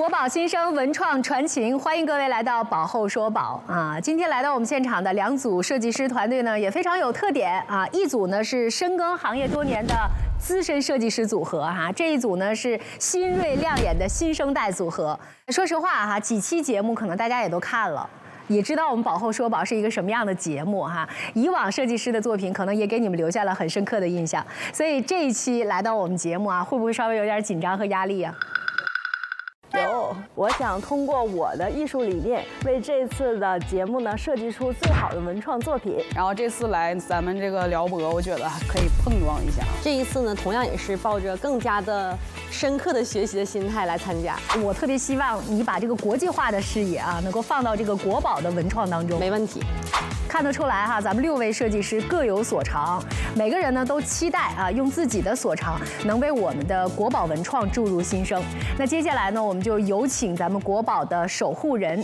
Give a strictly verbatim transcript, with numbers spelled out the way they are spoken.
国宝新生文创传情，欢迎各位来到宝后说宝啊！今天来到我们现场的两组设计师团队呢，也非常有特点啊。一组呢是深耕行业多年的资深设计师组合哈、啊，这一组呢是新锐亮眼的新生代组合。说实话哈、啊，几期节目可能大家也都看了。 也知道我们宝后说宝是一个什么样的节目哈，以往设计师的作品可能也给你们留下了很深刻的印象，所以这一期来到我们节目啊，会不会稍微有点紧张和压力啊？ 有，我想通过我的艺术理念，为这次的节目呢设计出最好的文创作品。 然后这次来咱们这个辽博，我觉得可以碰撞一下。 这一次呢，同样也是抱着更加的深刻的学习的心态来参加。 我特别希望你把这个国际化的视野啊，能够放到这个国宝的文创当中。 没问题。 看得出来哈，咱们六位设计师各有所长，每个人呢都期待啊，用自己的所长能为我们的国宝文创注入新生。那接下来呢，我们就有请咱们国宝的守护人